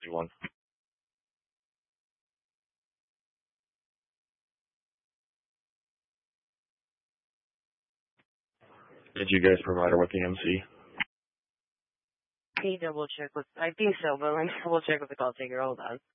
one. Did you guys provide her with the MC? Can you double check with? I think so, but let me double check with the call taker. Hold on.